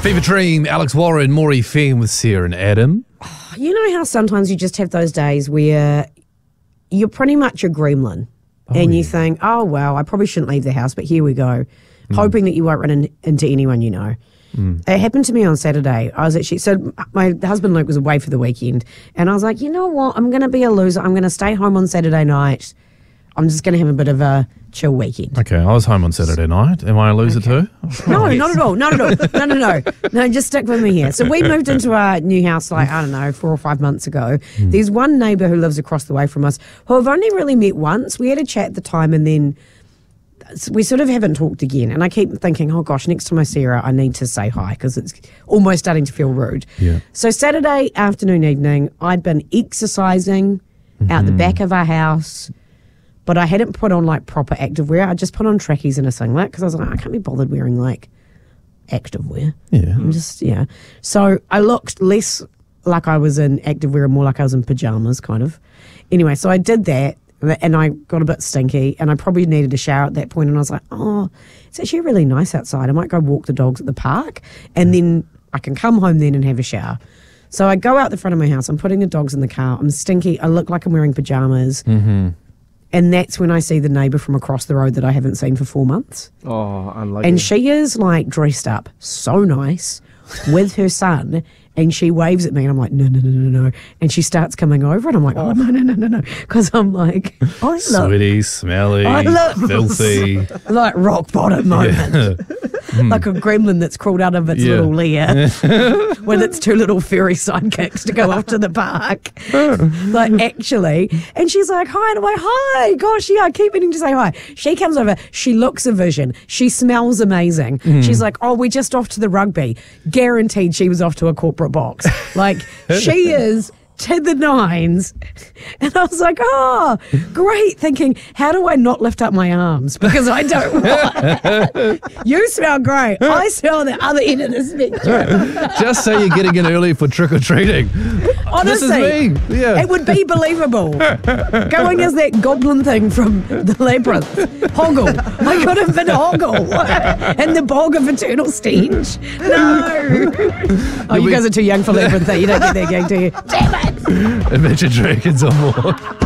Fever Dream, Alex Warren, Maury Finn with Sarah and Adam. You know how sometimes you just have those days where you're pretty much a gremlin and you think, oh, well, I probably shouldn't leave the house, but here we go, hoping that you won't run into anyone you know. It happened to me on Saturday. So my husband Luke was away for the weekend and I was like, you know what, I'm going to be a loser. I'm going to stay home on Saturday night. I'm just going to have a bit of a chill weekend. Okay, I was home on Saturday night. Am I a loser too? No, not at all. No, just stick with me here. So we moved into our new house 4 or 5 months ago. There's one neighbour who lives across the way from us who I've only really met once. We had a chat at the time and then we sort of haven't talked again. And I keep thinking, oh gosh, next time I see her, I need to say hi because it's almost starting to feel rude. Yeah. So Saturday afternoon, evening, I'd been exercising out the back of our house. But I hadn't put on proper activewear. I just put on trackies and a singlet because I was like, I can't be bothered wearing activewear. Yeah. So I looked less like I was in activewear and more like I was in pajamas, kind of. Anyway, so I did that and I got a bit stinky and I probably needed a shower at that point. And I was like, oh, it's actually really nice outside. I might go walk the dogs at the park and then I can come home then and have a shower. So I go out the front of my house. I'm putting the dogs in the car. I'm stinky. I look like I'm wearing pajamas. Mm-hmm. And that's when I see the neighbour from across the road that I haven't seen for 4 months. Oh, unlucky. And she is dressed up so nice with her son. And she waves at me and I'm like, no. And she starts coming over and I'm like, oh, no. Because I'm like, I look. Sweaty, smelly, filthy. Like rock bottom moment. Like a gremlin that's crawled out of its little lair with its 2 little furry sidekicks to go off to the park. Actually. And she's like, hi. And I'm like, hi. Gosh, yeah, I keep meaning to say hi. She comes over. She looks a vision. She smells amazing. She's like, oh, we're just off to the rugby. Guaranteed she was off to a corporate box. She is to the nines. And I was like, oh, great. Thinking, how do I not lift up my arms? Because I don't want. You smell great. I smell the other end of the spectrum. Just so you're getting in early for trick-or-treating. Honestly, this is me. Yeah. It would be believable. Going as that goblin thing from the Labyrinth. Hoggle. I could have been Hoggle. And the bog of eternal stench. No. Oh, you guys are too young for Labyrinth. You don't get that gag, do you? Damn it. Adventure Dragons on board.